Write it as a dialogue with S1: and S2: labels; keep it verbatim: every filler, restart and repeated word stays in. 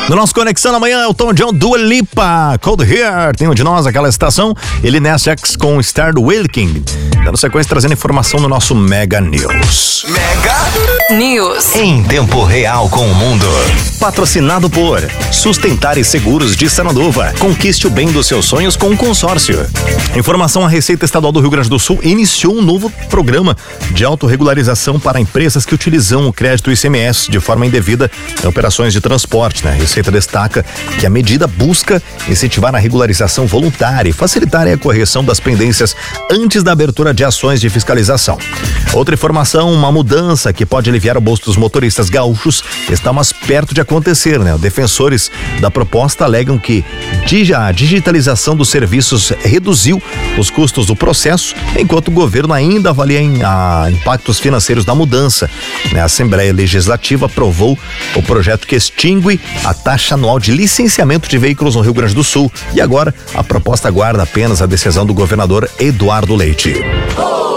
S1: No nosso Conexão na Manhã, Elton John, Dua Lipa, Cold Here, tem um de nós, aquela estação, ele Nas X com Star do Wilking. Dando sequência, trazendo informação no nosso Mega News.
S2: Mega News.
S3: Em tempo real com o mundo. Patrocinado por Sustentar e Seguros de Sananduva. Conquiste o bem dos seus sonhos com um consórcio.
S1: Informação: a Receita Estadual do Rio Grande do Sul iniciou um novo programa de autorregularização para empresas que utilizam o crédito I C M S de forma indevida em operações de transporte, né? A Receita destaca que a medida busca incentivar a regularização voluntária e facilitar a correção das pendências antes da abertura de ações de fiscalização. Outra informação: uma mudança que pode aliviar o bolso dos motoristas gaúchos está mais perto de acontecer, né? Defensores da proposta alegam que a digitalização dos serviços reduziu os custos do processo, enquanto o governo ainda avalia em, a, impactos financeiros da mudança. A Assembleia Legislativa aprovou o projeto que extingue a taxa anual de licenciamento de veículos no Rio Grande do Sul, e agora a proposta aguarda apenas a decisão do governador Eduardo Leite.